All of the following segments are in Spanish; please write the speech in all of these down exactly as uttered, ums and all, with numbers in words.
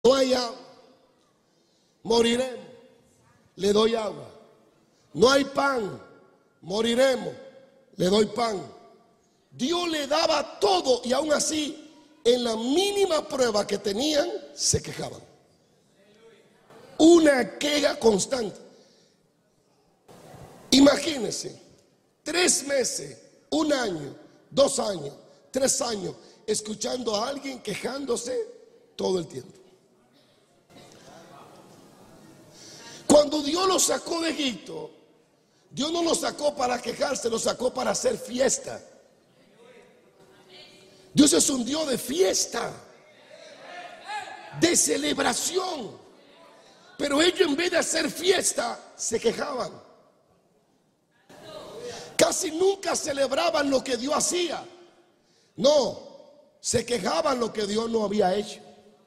No hay agua, moriremos, le doy agua. No hay pan, moriremos, le doy pan. Dios le daba todo y aún así, en la mínima prueba que tenían, se quejaban. Una queja constante. Imagínense, tres meses, un año, dos años, tres años, escuchando a alguien quejándose todo el tiempo. Cuando Dios lo sacó de Egipto, Dios no lo sacó para quejarse, lo sacó para hacer fiesta. Dios es un Dios de fiesta, de celebración. Pero ellos, en vez de hacer fiesta, se quejaban. Casi nunca celebraban lo que Dios hacía. No, se quejaban lo que Dios no había hecho.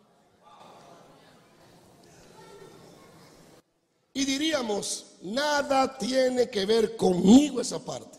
Y diríamos, nada tiene que ver conmigo esa parte.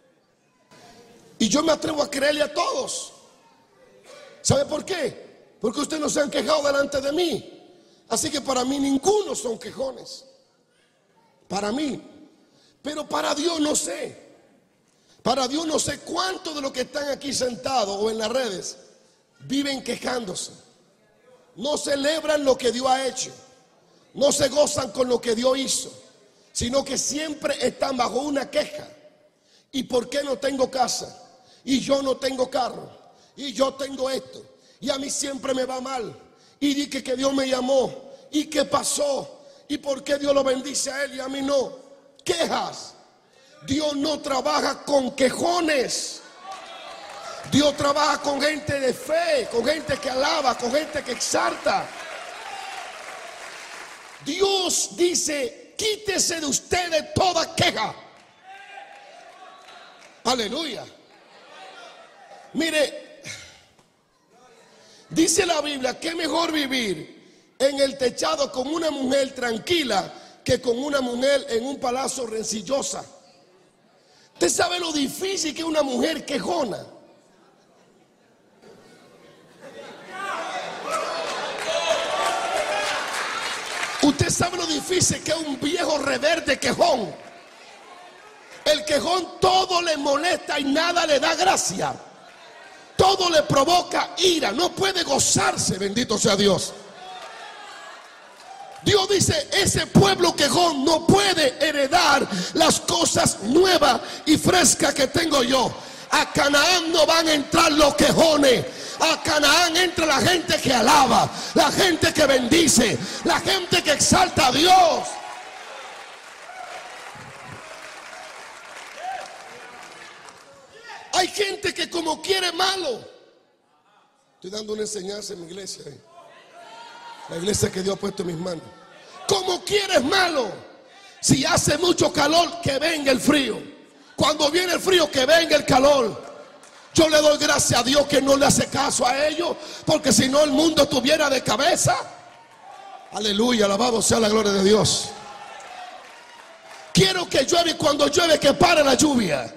Y yo me atrevo a creerle a todos. ¿Sabe por qué? Porque ustedes no se han quejado delante de mí. Así que para mí ninguno son quejones. Para mí. Pero para Dios no sé. Para Dios no sé cuántos de los que están aquí sentados o en las redes viven quejándose. No celebran lo que Dios ha hecho. No se gozan con lo que Dios hizo, sino que siempre están bajo una queja. ¿Y por qué no tengo casa? Y yo no tengo carro. Y yo tengo esto. Y a mí siempre me va mal. Y dije que Dios me llamó. ¿Y qué pasó? ¿Y por qué Dios lo bendice a él y a mí no? Quejas. Dios no trabaja con quejones. Dios trabaja con gente de fe, con gente que alaba, con gente que exalta. Dios dice, quítese de ustedes toda queja. Aleluya. Mire, dice la Biblia que es mejor vivir en el techado con una mujer tranquila que con una mujer en un palacio rencillosa. ¿Usted sabe lo difícil que es una mujer quejona? Usted sabe lo difícil que es un viejo reverde quejón. El quejón todo le molesta y nada le da gracia. Todo le provoca ira. No puede gozarse, bendito sea Dios. Dios dice, ese pueblo quejón no puede heredar las cosas nuevas y frescas que tengo yo. A Canaán no van a entrar los quejones. A Canaán entra la gente que alaba, la gente que bendice, la gente que exalta a Dios. Hay gente que como quiere malo. Estoy dando una enseñanza en mi iglesia. ¿eh? La iglesia que Dios ha puesto en mis manos. Como quieres malo. Si hace mucho calor, que venga el frío. Cuando viene el frío, que venga el calor. Yo le doy gracias a Dios que no le hace caso a ellos, porque si no el mundo estuviera de cabeza. Aleluya, alabado sea la gloria de Dios. Quiero que llueve y cuando llueve que pare la lluvia.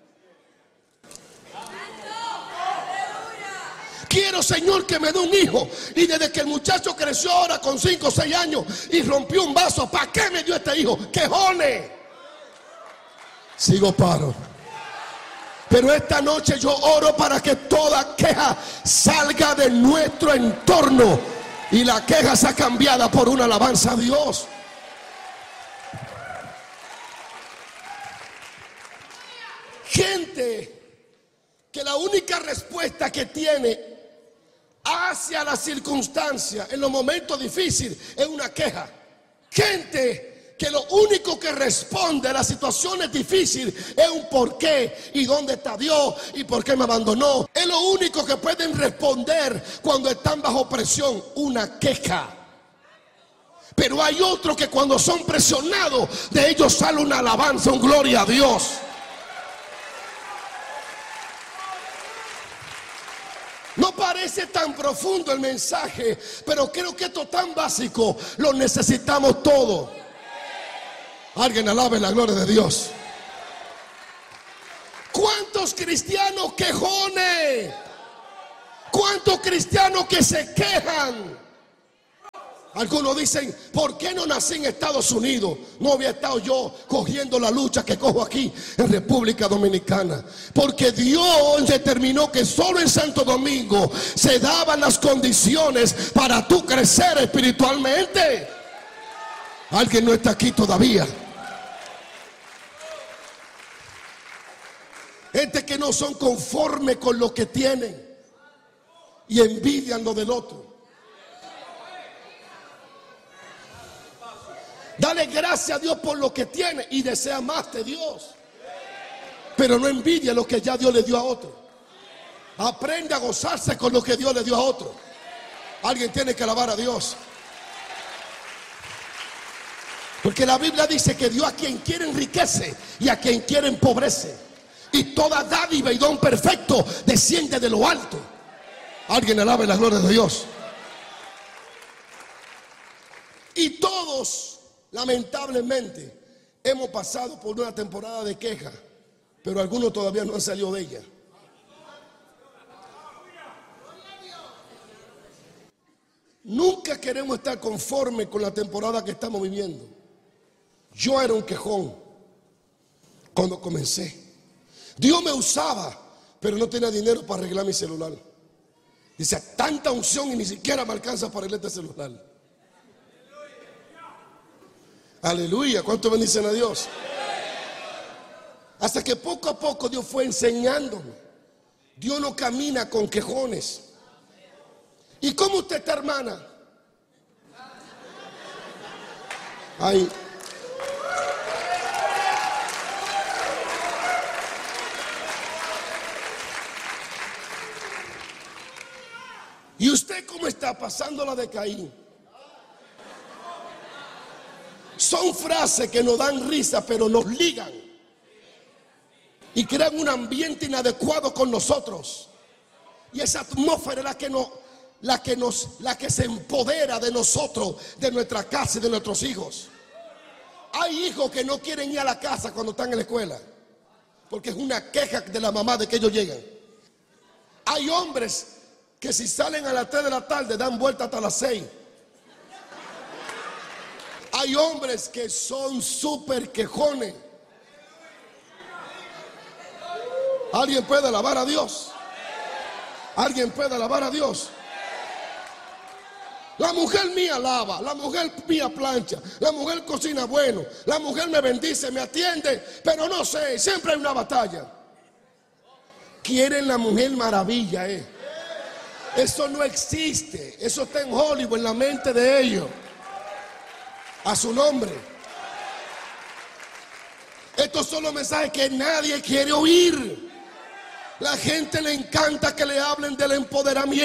Quiero, Señor, que me dé un hijo. Y desde que el muchacho creció ahora con cinco o seis años y rompió un vaso, ¿para qué me dio este hijo? ¡Quejones! Sigo paro. Pero esta noche yo oro para que toda queja salga de nuestro entorno y la queja sea cambiada por una alabanza a Dios. Gente que la única respuesta que tiene hacia la circunstancia en los momentos difíciles es una queja. Gente que lo único que responde a las situaciones difíciles es un por qué y dónde está Dios y por qué me abandonó. Es lo único que pueden responder cuando están bajo presión, una queja. Pero hay otros que cuando son presionados, de ellos sale una alabanza, un gloria a Dios. No parece tan profundo el mensaje, pero creo que esto tan básico lo necesitamos todos. Alguien alabe la gloria de Dios. ¿Cuántos cristianos quejones? ¿Cuántos cristianos que se quejan? Algunos dicen, ¿por qué no nací en Estados Unidos? No había estado yo cogiendo la lucha que cojo aquí en República Dominicana. Porque Dios determinó que solo en Santo Domingo se daban las condiciones para tú crecer espiritualmente. Alguien no está aquí todavía. Gente que no son conformes con lo que tienen y envidian lo del otro. Dale gracias a Dios por lo que tiene y desea más de Dios. Pero no envidia lo que ya Dios le dio a otro. Aprende a gozarse con lo que Dios le dio a otro. Alguien tiene que alabar a Dios. Porque la Biblia dice que Dios a quien quiere enriquece y a quien quiere empobrece. Y toda dádiva y don perfecto desciende de lo alto. Alguien alabe la gloria de Dios. Y todos, lamentablemente, hemos pasado por una temporada de queja, pero algunos todavía no han salido de ella. Nunca queremos estar conformes con la temporada que estamos viviendo. Yo era un quejón cuando comencé. Dios me usaba, pero no tenía dinero para arreglar mi celular. Dice, tanta unción y ni siquiera me alcanza para arreglar este celular. Aleluya, ¿cuánto bendicen a Dios? Hasta que poco a poco Dios fue enseñándome. Dios no camina con quejones. ¿Y cómo usted está, hermana? Ay. ¿Y usted cómo está pasándola de Caín? Son frases que nos dan risa, pero nos ligan y crean un ambiente inadecuado con nosotros. Y esa atmósfera es la que nos, la que nos, la que se empodera de nosotros, de nuestra casa y de nuestros hijos. Hay hijos que no quieren ir a la casa cuando están en la escuela, porque es una queja de la mamá de que ellos llegan. Hay hombres que si salen a las tres de la tarde dan vuelta hasta las seis. Hay hombres que son súper quejones. ¿Alguien puede alabar a Dios? ¿Alguien puede alabar a Dios? La mujer mía lava, la mujer mía plancha, la mujer cocina bueno, la mujer me bendice, me atiende, pero no sé, siempre hay una batalla. Quieren la mujer maravilla, eh. Eso no existe, eso está en Hollywood, en la mente de ellos. A su nombre. Estos son los mensajes que nadie quiere oír. La gente le encanta que le hablen del empoderamiento.